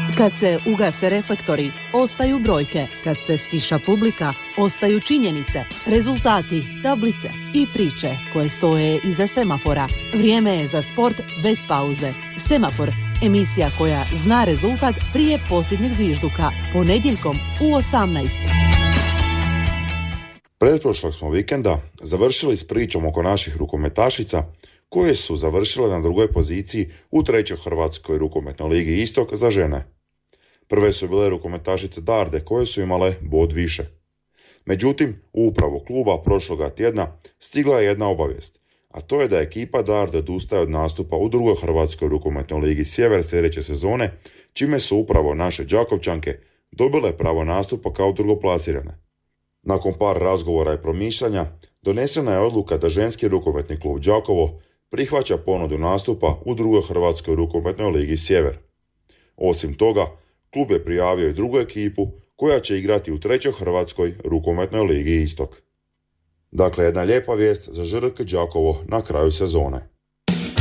Kad se ugase reflektori, ostaju brojke. Kad se stiša publika, ostaju činjenice, rezultati, tablice i priče koje stoje iza semafora. Vrijeme je za sport bez pauze. Semafor, emisija koja zna rezultat prije posljednjeg zvižduka, ponedjeljkom u 18. Pretprošlog smo vikenda završili s pričom oko naših rukometašica koje su završile na drugoj poziciji u trećoj Hrvatskoj rukometnoj ligi Istok za žene. Prve su bile rukometašice Darde koje su imale bod više. Međutim, u upravu kluba prošloga tjedna stigla je jedna obavijest, a to je da ekipa Darde odustaje od nastupa u drugoj Hrvatskoj rukometnoj ligi Sjever sljedeće sezone, čime su upravo naše Đakovčanke dobile pravo nastupa kao drugoplasirane. Nakon par razgovora i promišljanja, donesena je odluka da ženski rukometni klub Đakovo prihvaća ponudu nastupa u drugoj Hrvatskoj rukometnoj ligi Sjever. Osim toga, klub je prijavio i drugu ekipu koja će igrati u trećoj Hrvatskoj rukometnoj ligi Istok. Dakle, jedna lijepa vijest za ŽRK Đakovo na kraju sezone.